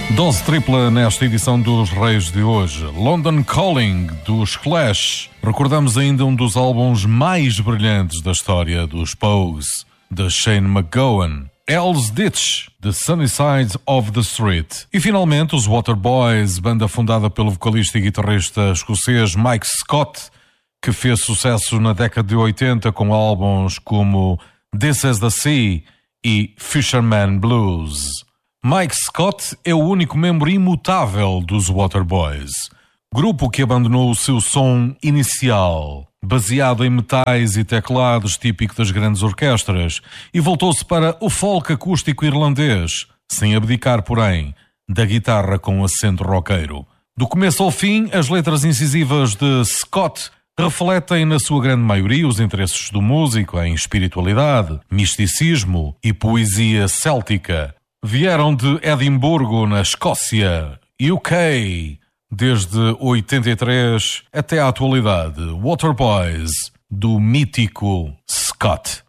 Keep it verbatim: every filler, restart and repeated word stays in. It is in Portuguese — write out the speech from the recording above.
Dose tripla nesta edição dos Reis de hoje. London Calling, dos Clash. Recordamos ainda um dos álbuns mais brilhantes da história dos Pogues, de Shane MacGowan. Hell's Ditch, The Sunny Side of the Street. E finalmente os Waterboys, banda fundada pelo vocalista e guitarrista escocês Mike Scott, que fez sucesso na década de oitenta com álbuns como This Is the Sea e Fisherman Blues. Mike Scott é o único membro imutável dos Waterboys, grupo que abandonou o seu som inicial, baseado em metais e teclados típico das grandes orquestras, e voltou-se para o folk acústico irlandês, sem abdicar, porém, da guitarra com acento roqueiro. Do começo ao fim, as letras incisivas de Scott refletem na sua grande maioria os interesses do músico em espiritualidade, misticismo e poesia céltica. Vieram de Edimburgo, na Escócia, U K, desde oitenta e três até à atualidade. Waterboys, do mítico Scott.